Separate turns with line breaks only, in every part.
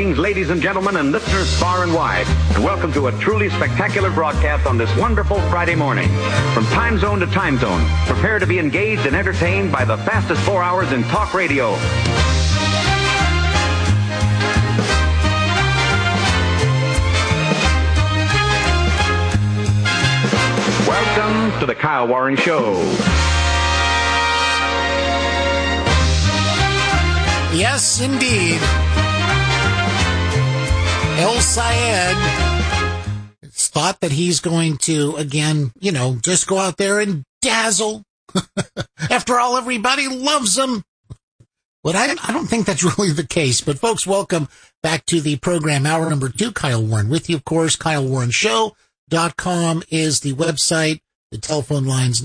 Greetings, ladies and gentlemen, and listeners far and wide, and welcome to a truly spectacular broadcast on this wonderful Friday morning. From time zone to time zone, prepare to be engaged and entertained by the fastest 4 hours in talk radio. Welcome to the Kyle Warren Show.
Yes, indeed. El Sayed thought that he's going to, again, just go out there and dazzle. After all, everybody loves him. But I don't think that's really the case. But folks, welcome back to the program, hour number 2. Kyle Warren with you, of course. KyleWarrenShow.com is the website. The telephone line's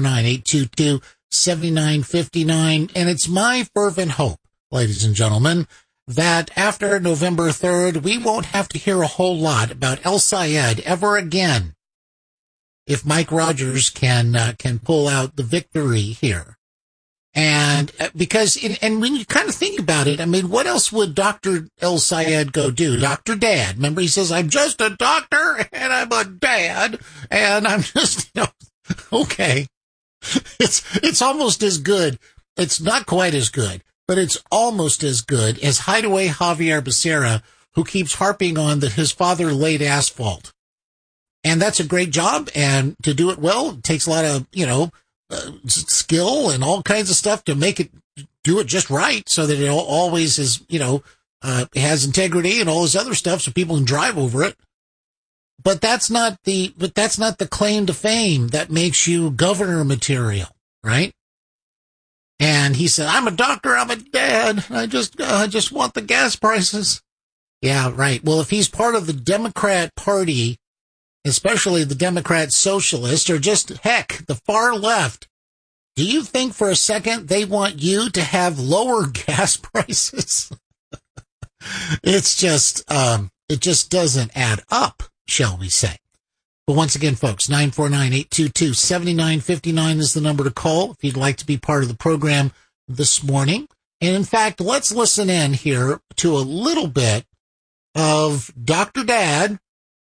949-822-7959. And it's my fervent hope, ladies and gentlemen, that after November 3rd, we won't have to hear a whole lot about El Sayed ever again if Mike Rogers can pull out the victory here. And because, and when you kind of think about it, I mean, what else would Dr. El Sayed go do? Dr. Dad. Remember, he says, I'm just a doctor and I'm a dad and I'm just, okay. It's almost as good. It's not quite as good, but it's almost as good as Hideaway Javier Becerra, who keeps harping on that his father laid asphalt. And that's a great job. And to do it well, it takes a lot of, skill and all kinds of stuff to make it, do it just right so that it always is, has integrity and all this other stuff so people can drive over it. But that's not the claim to fame that makes you governor material, right? And he said, I'm a doctor, I'm a dad. I just want the gas prices. Yeah, right. Well, if he's part of the Democrat Party, especially the Democrat Socialists, or just, heck, the far left, do you think for a second they want you to have lower gas prices? It's just, it just doesn't add up, shall we say. But once again, folks, 949-822-7959 is the number to call if you'd like to be part of the program this morning. And in fact, let's listen in here to a little bit of Dr. Dad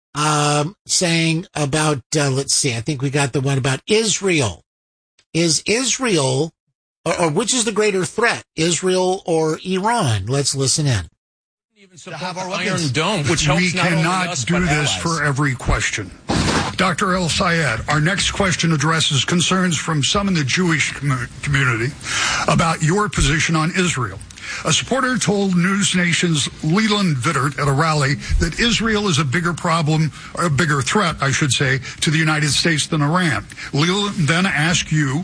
saying about, let's see, I think we got the one about Israel. Is Israel, or which is the greater threat, Israel or Iran? Let's listen in.
To have our Iron Dome, which helps
we
not
cannot
only us,
do
but
this
allies.
for every question. Dr. El Sayed, our next question addresses concerns from some in the Jewish community about your position on Israel. A supporter told News Nation's Leland Vittert at a rally that Israel is a bigger problem, or a bigger threat, I should say, to the United States than Iran. Leland then asked you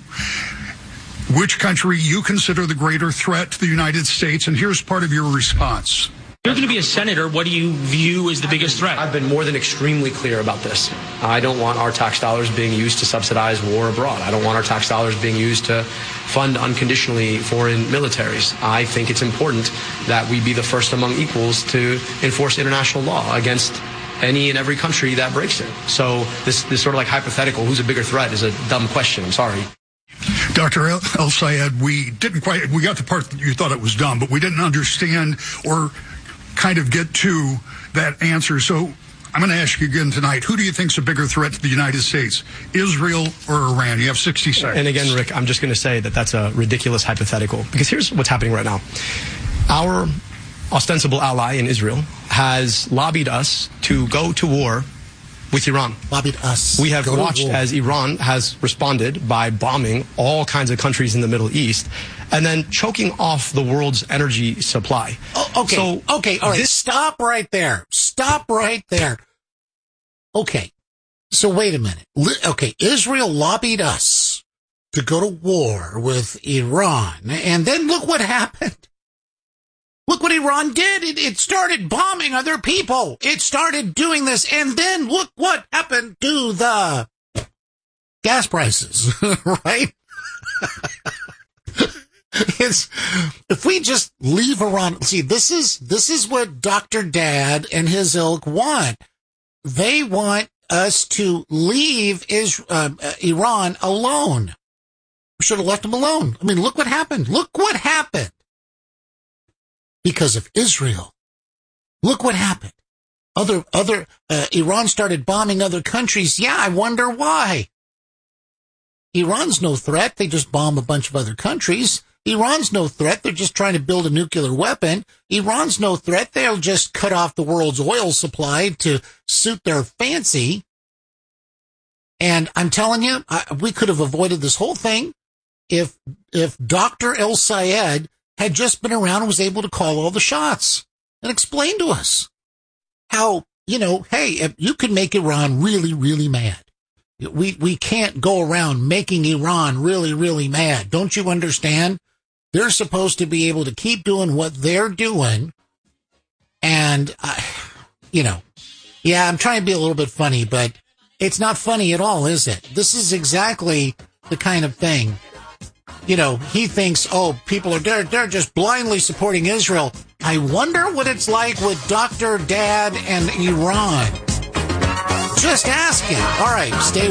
which country you consider the greater threat to the United States, and here's part of your response.
You're going to be a senator. What do you view as the biggest threat?
I've been more than extremely clear about this. I don't want our tax dollars being used to subsidize war abroad. I don't want our tax dollars being used to fund unconditionally foreign militaries. I think it's important that we be the first among equals to enforce international law against any and every country that breaks it. So this sort of like hypothetical, who's a bigger threat, is a dumb question. I'm sorry.
Dr. El Sayed, we got the part that you thought it was dumb, but we didn't understand or kind of get to that answer. So I'm going to ask you again tonight, who do you think is a bigger threat to the United States, Israel or Iran? You have 60 seconds.
And again, Rick, I'm just going to say that that's a ridiculous hypothetical, because here's what's happening right now. Our ostensible ally in Israel has lobbied us to go to war with Iran.
Lobbied us.
We have watched as Iran has responded by bombing all kinds of countries in the Middle East and then choking off the world's energy supply.
Oh, okay. Okay. All right. Stop right there. Stop right there. Okay. So wait a minute. Okay. Israel lobbied us to go to war with Iran. And then look what happened. Look what Iran did. It started bombing other people. It started doing this. And then look what happened to the gas prices, right? If we just leave Iran, see, this is what Dr. Dad and his ilk want. They want us to leave Iran alone. We should have left them alone. I mean, look what happened. Look what happened. Because of Israel. Look what happened. Iran started bombing other countries. Yeah, I wonder why. Iran's no threat. They just bomb a bunch of other countries. Iran's no threat. They're just trying to build a nuclear weapon. Iran's no threat. They'll just cut off the world's oil supply to suit their fancy. And I'm telling you, we could have avoided this whole thing if Dr. El-Sayed had just been around and was able to call all the shots and explain to us how, hey, you can make Iran really, really mad. We can't go around making Iran really, really mad. Don't you understand? They're supposed to be able to keep doing what they're doing. And, I'm trying to be a little bit funny, but it's not funny at all, is it? This is exactly the kind of thing. He thinks, people are they're just blindly supporting Israel. I wonder what it's like with Dr. Dad and Iran. Just ask him. All right, stay